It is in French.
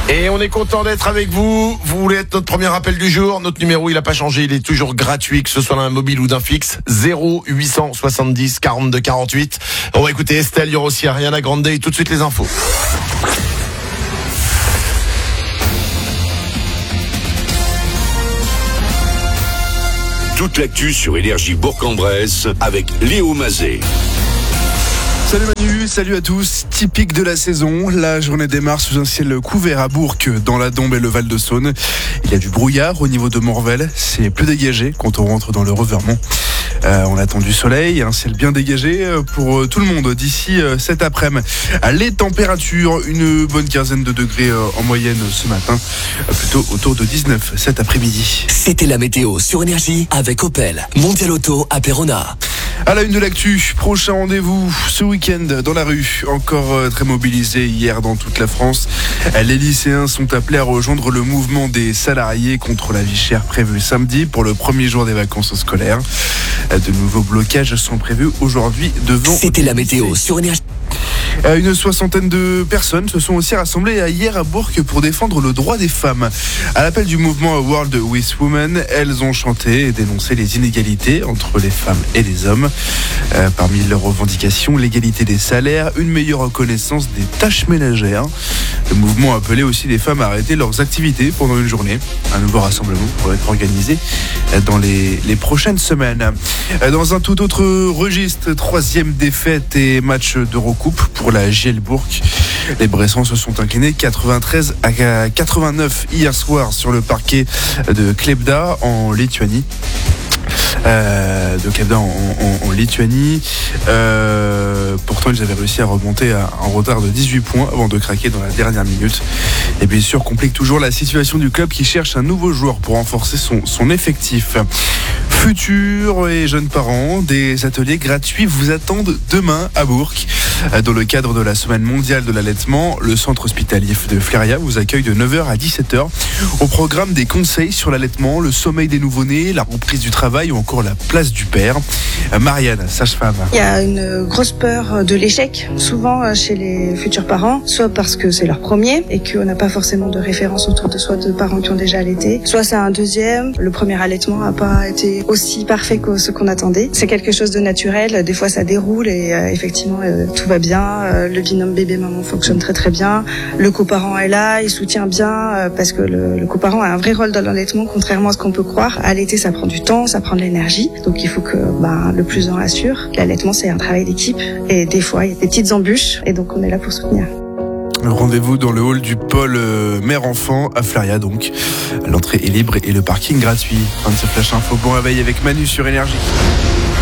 Et on est content d'être avec vous. Vous voulez être notre premier appel du jour. Notre numéro, il n'a pas changé. Il est toujours gratuit, que ce soit d'un mobile ou d'un fixe. 0870 42 48. On va écouter Estelle, il y aura aussi Ariana Grande et tout de suite les infos. Toute l'actu sur Énergie Bourg-en-Bresse avec Léo Mazet. Salut Manu, salut à tous. Typique de la saison, la journée démarre sous un ciel couvert à Bourg, dans la Dombe et le Val-de-Saône. Il y a du brouillard au niveau de Morvel, c'est plus dégagé quand on rentre dans le Revermont. On attend du soleil, un ciel bien dégagé pour tout le monde d'ici cet après-midi. Les températures, une bonne quinzaine de degrés en moyenne ce matin, plutôt autour de 19 cet après-midi. C'était la météo sur Énergie avec Opel, Mondial Auto à Péronne. À la une de l'actu, prochain rendez-vous ce week-end dans la rue, encore très mobilisé hier dans toute la France. Les lycéens sont appelés à rejoindre le mouvement des salariés contre la vie chère prévu samedi pour le premier jour des vacances scolaires. De nouveaux blocages sont prévus aujourd'hui devant... C'était la météo sur Énergie. Une soixantaine de personnes se sont aussi rassemblées hier à Bourg pour défendre le droit des femmes. À l'appel du mouvement World with Women, elles ont chanté et dénoncé les inégalités entre les femmes et les hommes. Parmi leurs revendications, l'égalité des salaires, une meilleure reconnaissance des tâches ménagères. Le mouvement a appelé aussi les femmes à arrêter leurs activités pendant une journée. Un nouveau rassemblement pourrait être organisé dans les prochaines semaines. Dans un tout autre registre, troisième défaite et match d'Eurocoupe pour la JL Bourg. Les Bressans se sont inclinés 93 à 89 hier soir sur le parquet de Klebda en Lituanie. En Lituanie. Pourtant, ils avaient réussi à remonter en retard de 18 points avant de craquer dans la dernière minute. Et bien sûr, complique toujours la situation du club qui cherche un nouveau joueur pour renforcer son effectif. Futurs et jeunes parents, des ateliers gratuits vous attendent demain à Bourg. Dans le cadre de la semaine mondiale de l'allaitement, le centre hospitalier de Fléria vous accueille de 9h à 17h. Au programme, des conseils sur l'allaitement, le sommeil des nouveau-nés, la reprise du travail ou encore la place du père. Marianne, sage-femme. Il y a une grosse peur de l'échec, souvent chez les futurs parents, soit parce que c'est leur premier et qu'on n'a pas forcément de référence autour de soi de parents qui ont déjà allaité, soit c'est un deuxième, le premier allaitement n'a pas été aussi parfait que ce qu'on attendait. C'est quelque chose de naturel, des fois ça déroule et effectivement tout va bien, le binôme bébé-maman fonctionne très très bien, le coparent est là, il soutient bien parce que le coparent a un vrai rôle dans l'allaitement, contrairement à ce qu'on peut croire. Allaiter ça prend du temps, ça prend de l'énergie, donc il faut que le plus en assure. L'allaitement c'est un travail d'équipe et des fois il y a des petites embûches et donc on est là pour soutenir. Rendez-vous dans le hall du pôle mère-enfant à Fléria donc. L'entrée est libre et le parking gratuit. Fin de ce flash info. Bon réveil avec Manu sur Énergie.